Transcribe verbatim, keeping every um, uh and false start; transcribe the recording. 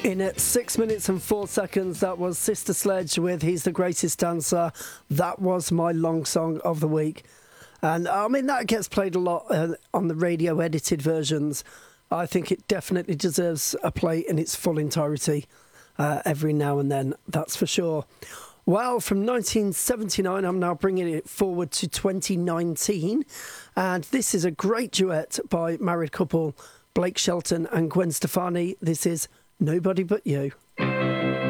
In at six minutes and four seconds, that was Sister Sledge with He's the Greatest Dancer. That was my long song of the week. And I mean, that gets played a lot uh, on the radio edited versions. I think it definitely deserves a play in its full entirety uh, every now and then, that's for sure. Well, from nineteen seventy-nine, I'm now bringing it forward to twenty nineteen. And this is a great duet by married couple Blake Shelton and Gwen Stefani. This is Nobody But You.